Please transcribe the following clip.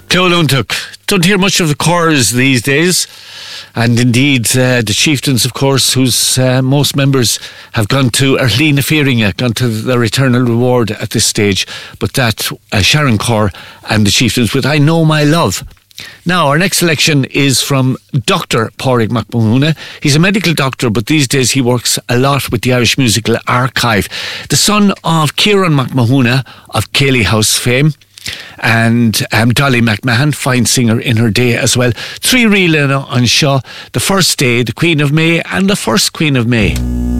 Clonuntuk. Don't hear much of the chorus these days. And indeed, the chieftains, of course, whose most members have gone to Arlena Fearinga, gone to their eternal reward at this stage. But that, Sharon Corr and the chieftains with I Know My Love. Now, our next selection is from Dr. Pádraig McMahona. He's a medical doctor, but these days he works a lot with the Irish Musical Archive. The son of Kieran McMahona of Cayley House fame, and Dolly McMahon, fine singer in her day as well. Three reel on Shaw, The First Day, The Queen of May, and The First Queen of May.